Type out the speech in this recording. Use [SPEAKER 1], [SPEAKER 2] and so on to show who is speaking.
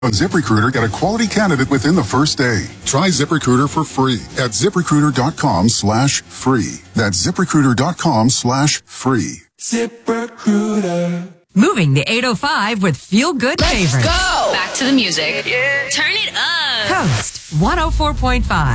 [SPEAKER 1] On ZipRecruiter, get a quality candidate within the first day. Try ZipRecruiter for free at ZipRecruiter.com/free. That's ZipRecruiter.com/free.
[SPEAKER 2] ZipRecruiter.
[SPEAKER 3] Moving the 805 with feel-good favorites.
[SPEAKER 4] Let's go! Back to the music.
[SPEAKER 5] Yeah.
[SPEAKER 4] Turn it up.
[SPEAKER 3] Coast 104.5.